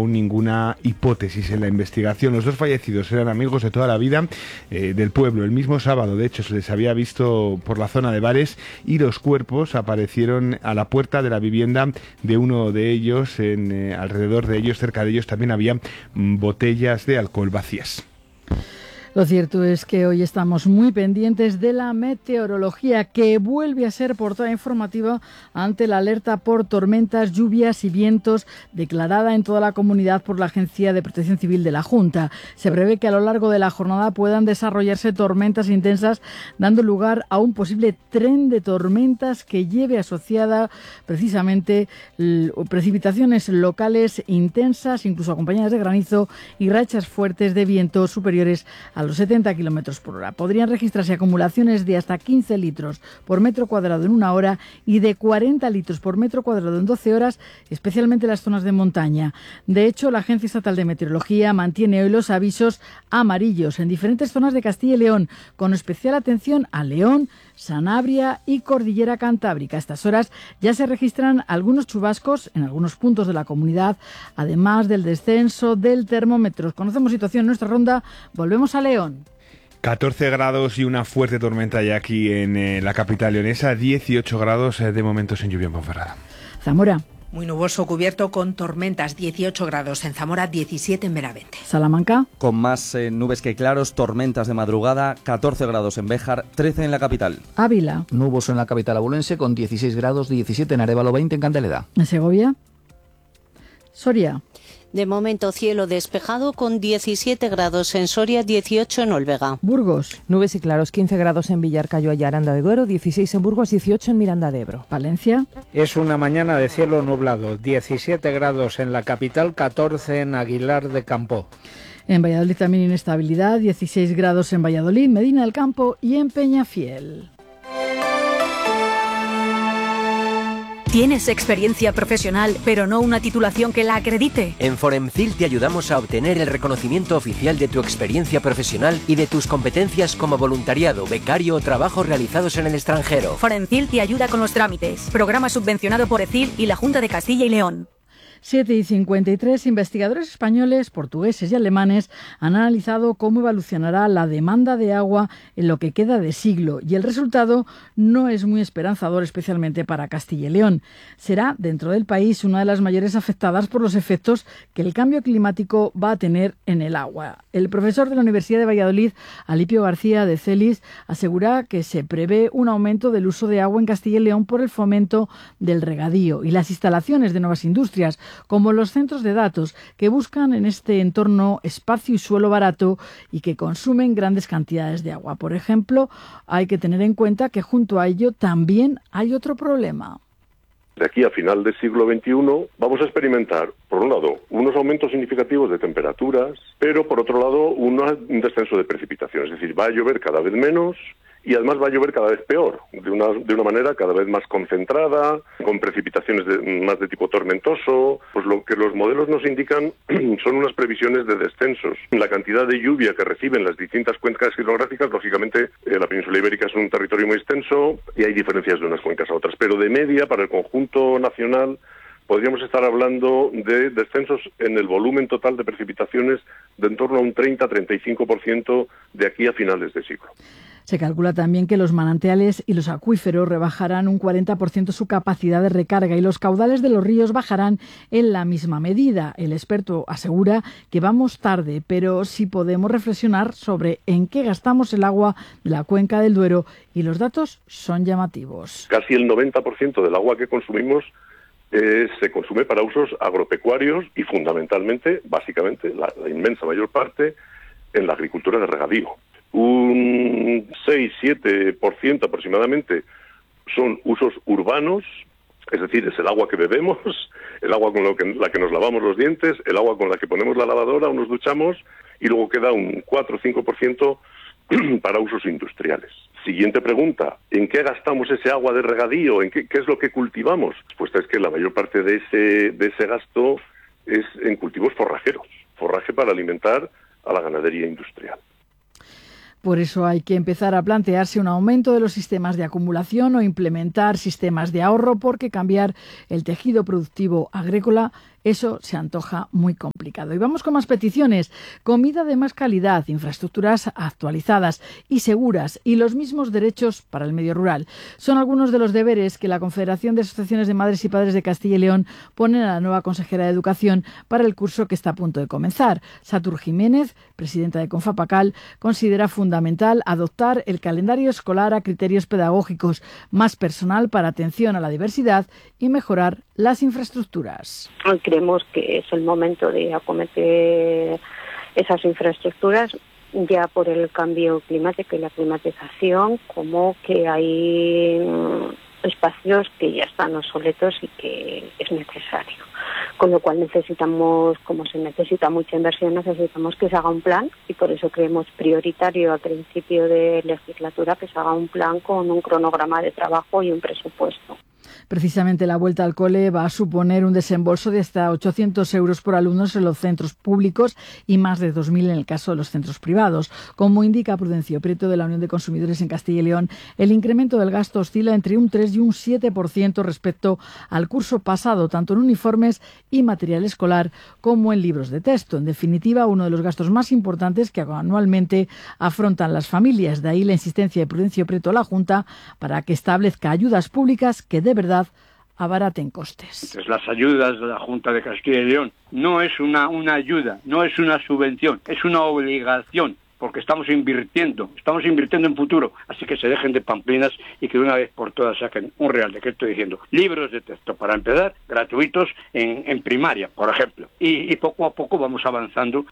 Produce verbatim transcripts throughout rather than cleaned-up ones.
aún ninguna hipótesis en la investigación. Los dos fallecidos eran amigos de toda la vida eh, del pueblo. El mismo sábado, de hecho, se les había visto por la zona de bares y los cuerpos aparecieron a la puerta de la vivienda de uno de ellos. En, eh, alrededor de ellos, cerca de ellos, también había mm, botellas de alcohol vacías. Lo cierto es que hoy estamos muy pendientes de la meteorología, que vuelve a ser portada informativa ante la alerta por tormentas, lluvias y vientos declarada en toda la comunidad por la Agencia de Protección Civil de la Junta. Se prevé que a lo largo de la jornada puedan desarrollarse tormentas intensas, dando lugar a un posible tren de tormentas que lleve asociada precisamente precipitaciones locales intensas, incluso acompañadas de granizo y rachas fuertes de viento superiores a a los setenta kilómetros por hora. Podrían registrarse acumulaciones de hasta quince litros por metro cuadrado en una hora y de cuarenta litros por metro cuadrado en doce horas, especialmente en las zonas de montaña. De hecho, la Agencia Estatal de Meteorología mantiene hoy los avisos amarillos en diferentes zonas de Castilla y León, con especial atención a León, Sanabria y Cordillera Cantábrica. A estas horas ya se registran algunos chubascos en algunos puntos de la comunidad, además del descenso del termómetro. Conocemos situación en nuestra ronda. Volvemos a León. catorce grados y una fuerte tormenta ya aquí en eh, la capital leonesa. dieciocho grados eh, de momentos en lluvia en Ponferrada. Zamora. Muy nuboso, cubierto con tormentas, dieciocho grados en Zamora, diecisiete en Benavente. Salamanca. Con más eh, nubes que claros, tormentas de madrugada, catorce grados en Béjar, trece en la capital. Ávila. Nuboso en la capital abulense con dieciséis grados, diecisiete en Arévalo, veinte en Candeleda. En Segovia. Soria. De momento cielo despejado con diecisiete grados en Soria, dieciocho en Olvega. Burgos. Nubes y claros, quince grados en Villarcayo y Aranda de Duero, dieciséis en Burgos, dieciocho en Miranda de Ebro. Valencia. Es una mañana de cielo nublado, diecisiete grados en la capital, catorce en Aguilar de Campoo. En Valladolid también inestabilidad, dieciséis grados en Valladolid, Medina del Campo y en Peñafiel. ¿Tienes experiencia profesional, pero no una titulación que la acredite? En Foremcil te ayudamos a obtener el reconocimiento oficial de tu experiencia profesional y de tus competencias como voluntariado, becario o trabajos realizados en el extranjero. Foremcil te ayuda con los trámites. Programa subvencionado por ECIL y la Junta de Castilla y León. siete y cincuenta y tres, investigadores españoles, portugueses y alemanes han analizado cómo evolucionará la demanda de agua en lo que queda de siglo, y el resultado no es muy esperanzador, especialmente para Castilla y León. Será, dentro del país, una de las mayores afectadas por los efectos que el cambio climático va a tener en el agua. El profesor de la Universidad de Valladolid, Alipio García de Celis, asegura que se prevé un aumento del uso de agua en Castilla y León por el fomento del regadío y las instalaciones de nuevas industrias, como los centros de datos, que buscan en este entorno espacio y suelo barato y que consumen grandes cantidades de agua. Por ejemplo, hay que tener en cuenta que junto a ello también hay otro problema. De aquí a final del siglo veintiuno vamos a experimentar, por un lado, unos aumentos significativos de temperaturas, pero por otro lado, un descenso de precipitaciones. Es decir, va a llover cada vez menos y además va a llover cada vez peor, de una, de una manera cada vez más concentrada, con precipitaciones de, más de tipo tormentoso. Pues lo que los modelos nos indican son unas previsiones de descensos. La cantidad de lluvia que reciben las distintas cuencas hidrográficas, lógicamente, eh, la península ibérica es un territorio muy extenso y hay diferencias de unas cuencas a otras, pero de media, para el conjunto nacional, podríamos estar hablando de descensos en el volumen total de precipitaciones de en torno a un treinta a treinta y cinco por ciento de aquí a finales de siglo. Se calcula también que los manantiales y los acuíferos rebajarán un cuarenta por ciento su capacidad de recarga y los caudales de los ríos bajarán en la misma medida. El experto asegura que vamos tarde, pero sí podemos reflexionar sobre en qué gastamos el agua de la cuenca del Duero, y los datos son llamativos. Casi el noventa por ciento del agua que consumimos eh, se consume para usos agropecuarios y fundamentalmente, básicamente, la, la inmensa mayor parte en la agricultura de regadío. Un seis a siete por ciento aproximadamente son usos urbanos, es decir, es el agua que bebemos, el agua con lo que, la que nos lavamos los dientes, el agua con la que ponemos la lavadora o nos duchamos, y luego queda un cuatro o cinco por ciento para usos industriales. Siguiente pregunta, ¿en qué gastamos ese agua de regadío? ¿En qué, qué es lo que cultivamos? La respuesta es que la mayor parte de ese, de ese gasto es en cultivos forrajeros, forraje para alimentar a la ganadería industrial. Por eso hay que empezar a plantearse un aumento de los sistemas de acumulación o implementar sistemas de ahorro, porque cambiar el tejido productivo agrícola eso se antoja muy complicado. Y vamos con más peticiones. Comida de más calidad, infraestructuras actualizadas y seguras y los mismos derechos para el medio rural. Son algunos de los deberes que la Confederación de Asociaciones de Madres y Padres de Castilla y León ponen a la nueva consejera de Educación para el curso que está a punto de comenzar. Satur Jiménez, presidenta de Confapacal, considera fundamental adoptar el calendario escolar a criterios pedagógicos, más personal para atención a la diversidad y mejorar las infraestructuras. Creemos que es el momento de acometer esas infraestructuras ya por el cambio climático y la climatización, como que hay espacios que ya están obsoletos y que es necesario. Con lo cual necesitamos, como se necesita mucha inversión, necesitamos que se haga un plan y por eso creemos prioritario a principio de legislatura que se haga un plan con un cronograma de trabajo y un presupuesto. Precisamente la vuelta al cole va a suponer un desembolso de hasta ochocientos euros por alumnos en los centros públicos y más de dos mil en el caso de los centros privados. Como indica Prudencio Prieto de la Unión de Consumidores en Castilla y León, el incremento del gasto oscila entre un tres y un siete por ciento respecto al curso pasado, tanto en uniformes y material escolar como en libros de texto. En definitiva, uno de los gastos más importantes que anualmente afrontan las familias. De ahí la insistencia de Prudencio Prieto a la Junta para que establezca ayudas públicas que de verdad abaraten costes. Entonces, las ayudas de la Junta de Castilla y León no es una, una ayuda, no es una subvención, es una obligación, porque estamos invirtiendo, estamos invirtiendo en futuro, así que se dejen de pamplinas y que de una vez por todas saquen un real decreto diciendo libros de texto, para empezar, gratuitos en, en primaria, por ejemplo, y, y poco a poco vamos avanzando.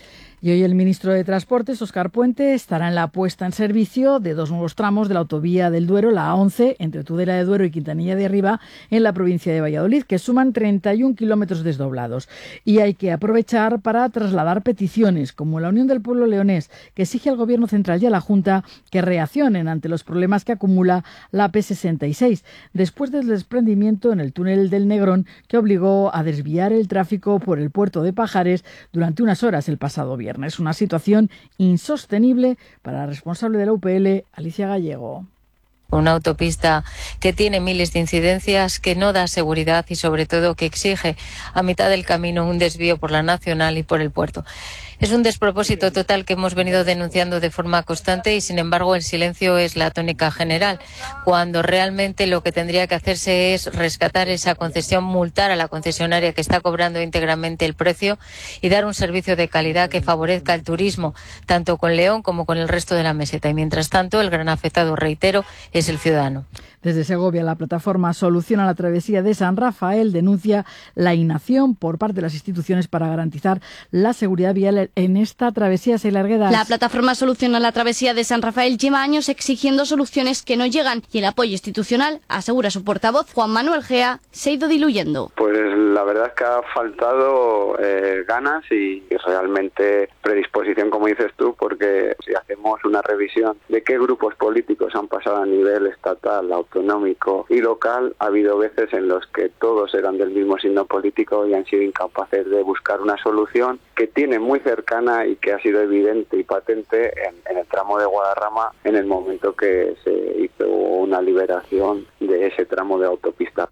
Y hoy el ministro de Transportes, Óscar Puente, estará en la puesta en servicio de dos nuevos tramos de la autovía del Duero, la A once, entre Tudela de Duero y Quintanilla de Arriba, en la provincia de Valladolid, que suman treinta y un kilómetros desdoblados. Y hay que aprovechar para trasladar peticiones, como la Unión del Pueblo Leonés, que exige al Gobierno Central y a la Junta que reaccionen ante los problemas que acumula la P sesenta y seis, después del desprendimiento en el túnel del Negrón, que obligó a desviar el tráfico por el puerto de Pajares durante unas horas el pasado viernes. Es una situación insostenible para la responsable de la U P L, Alicia Gallego. Una autopista que tiene miles de incidencias, que no da seguridad y sobre todo que exige a mitad del camino un desvío por la Nacional y por el puerto. Es un despropósito total que hemos venido denunciando de forma constante y, sin embargo, el silencio es la tónica general, cuando realmente lo que tendría que hacerse es rescatar esa concesión, multar a la concesionaria que está cobrando íntegramente el precio y dar un servicio de calidad que favorezca el turismo, tanto con León como con el resto de la meseta. Y, mientras tanto, el gran afectado, reitero, es el ciudadano. Desde Segovia, la plataforma Soluciona la Travesía de San Rafael denuncia la inacción por parte de las instituciones para garantizar la seguridad vial en esta travesía. Se largueda. La plataforma Soluciona la Travesía de San Rafael lleva años exigiendo soluciones que no llegan y el apoyo institucional, asegura su portavoz Juan Manuel Gea, se ha ido diluyendo. Pues la verdad es que ha faltado eh, ganas y, y realmente predisposición, como dices tú, porque si hacemos una revisión de qué grupos políticos han pasado a nivel estatal, autonómico y local, ha habido veces en los que todos eran del mismo signo político y han sido incapaces de buscar una solución que tiene muy cercana y que ha sido evidente y patente en, en el tramo de Guadarrama en el momento que se hizo una liberación de ese tramo de autopista.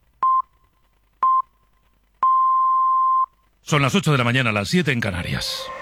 Son las ocho de la mañana, las siete en Canarias.